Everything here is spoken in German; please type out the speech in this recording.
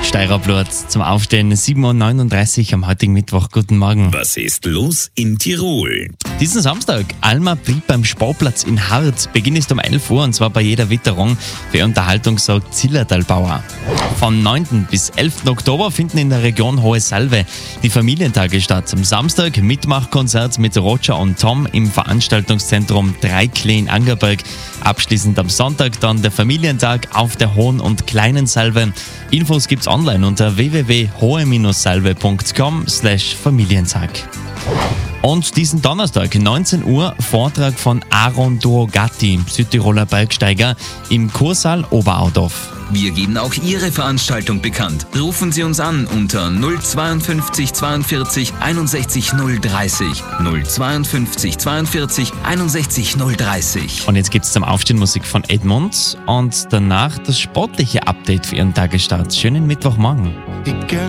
Steirer Blut zum Aufstehen 7.39 Uhr am heutigen Mittwoch. Guten Morgen. Was ist los in Tirol? Diesen Samstag Alma Brieb beim Sportplatz in Harz. Beginn ist um 11 Uhr und zwar bei jeder Witterung. Für Unterhaltung sorgt Zillertalbauer. Vom 9. bis 11. Oktober finden in der Region Hohe Salve die Familientage statt. Am Samstag Mitmachkonzert mit Roger und Tom im Veranstaltungszentrum Dreiklee in Angerberg. Abschließend am Sonntag dann der Familientag auf der Hohen und Kleinen Salve. Infos gibt's online unter www.hohe-salve.com/Familientag. Und diesen Donnerstag, 19 Uhr, Vortrag von Aaron Duogatti, Südtiroler Bergsteiger, im Kursaal Oberaudorf. Wir geben auch Ihre Veranstaltung bekannt. Rufen Sie uns an unter 052 42 61 030. 052 42 61 030. Und jetzt gibt's zum Aufstehen Musik von Edmund und danach das sportliche Update für Ihren Tagesstart. Schönen Mittwochmorgen.